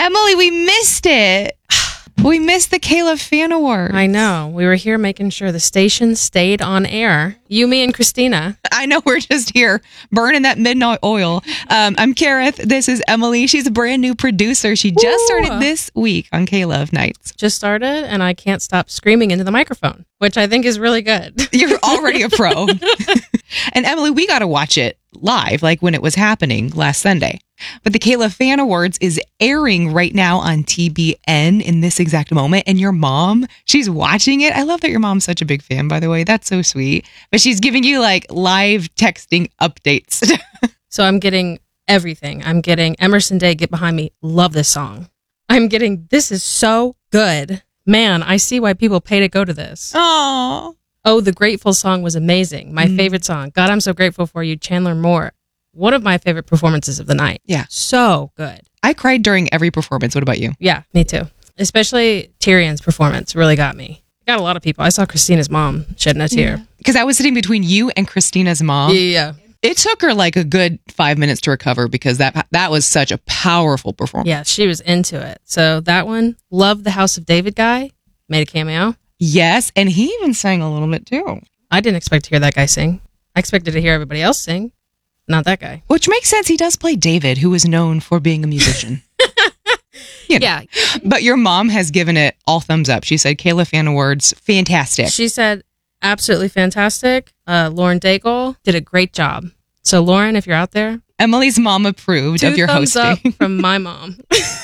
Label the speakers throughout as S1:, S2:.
S1: Emily, we missed it. We missed the Caleb Fan Award.
S2: I know. We were here making sure the station stayed on air. You, me, and Christina.
S1: I know, we're just here burning that midnight oil. I'm Kareth. This is Emily. She's a brand new producer. She just started this week on K-Love Nights.
S2: Just started, and I can't stop screaming into the microphone, which I think is really good.
S1: You're already a pro. And Emily, we got to watch it live, like when it was happening last Sunday. But the Caleb Fan Awards is airing right now on TBN in this exact moment. And your mom, she's watching it. I love that your mom's such a big fan, by the way. That's so sweet. But she's giving you like live texting updates.
S2: So I'm getting everything. I'm getting Emerson Day, Get Behind Me. Love this song. I'm getting, this is so good. Man, I see why people pay to go to this.
S1: Aww.
S2: Oh, the Grateful song was amazing. My favorite song. God, I'm so grateful for you. Chandler Moore. One of my favorite performances of the night.
S1: Yeah.
S2: So good.
S1: I cried during every performance. What about you?
S2: Yeah, me too. Especially Tyrion's performance really got me. Got a lot of people. I saw Christina's mom shedding a tear.
S1: Because I was sitting between you and Christina's mom.
S2: Yeah.
S1: It took her like a good 5 minutes to recover because that was such a powerful performance.
S2: Yeah, she was into it. So that one, love the House of David guy, made a cameo.
S1: Yes, and he even sang a little bit too.
S2: I didn't expect to hear that guy sing. I expected to hear everybody else sing. Not that guy.
S1: Which makes sense. He does play David, who is known for being a musician. You know.
S2: Yeah.
S1: But your mom has given it all thumbs up. She said, Caleb Fan Awards, fantastic.
S2: She said, absolutely fantastic. Lauren Daigle did a great job. So Lauren, if you're out there.
S1: Emily's mom approved of your
S2: thumbs
S1: hosting.
S2: up from my mom.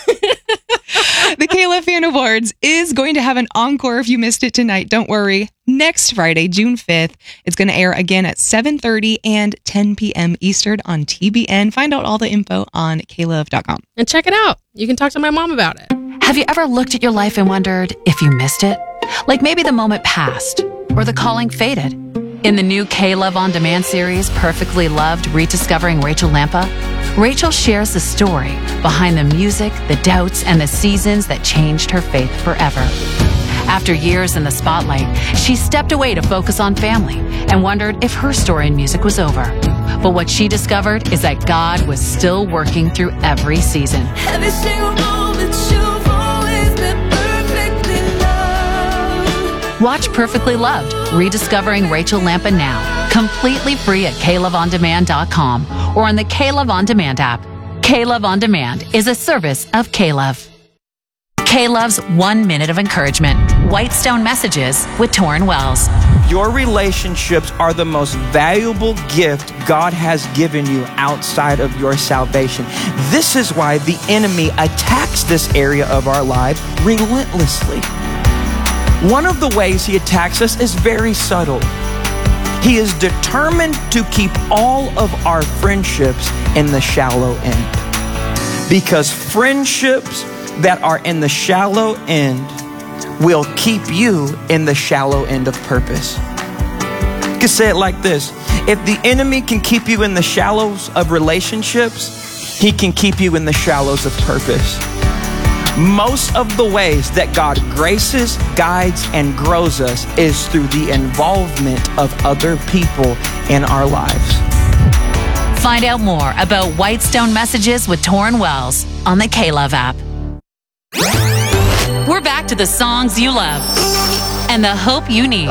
S1: The Caleb Fan Awards is going to have an encore if you missed it tonight. Don't worry. Next Friday, June 5th, it's going to air again at 7:30 and 10 p.m. Eastern on TBN. Find out all the info on klove.com.
S2: And check it out. You can talk to my mom about it.
S3: Have you ever looked at your life and wondered if you missed it? Like maybe the moment passed or the calling faded. In the new K-Love On Demand series, Perfectly Loved, Rediscovering Rachel Lampa, Rachel shares the story behind the music, the doubts, and the seasons that changed her faith forever. After years in the spotlight, she stepped away to focus on family and wondered if her story in music was over. But what she discovered is that God was still working through every season.
S4: Every single moment you've always been perfectly loved.
S3: Watch Perfectly Loved, Rediscovering Rachel Lampa now, completely free at KLoveOnDemand.com or on the K-Love On Demand app. K-Love On Demand is a service of K-Love. K-Love's 1 minute of encouragement. Whitestone Messages with Torrin Wells.
S5: Your relationships are the most valuable gift God has given you outside of your salvation. This is why the enemy attacks this area of our lives relentlessly. One of the ways he attacks us is very subtle. He is determined to keep all of our friendships in the shallow end. Because friendships that are in the shallow end will keep you in the shallow end of purpose. You can say it like this. If the enemy can keep you in the shallows of relationships, he can keep you in the shallows of purpose. Most of the ways that God graces, guides, and grows us is through the involvement of other people in our lives.
S3: Find out more about Whitestone Messages with Torrin Wells on the K-Love app. We're back to the songs you love and the hope you need.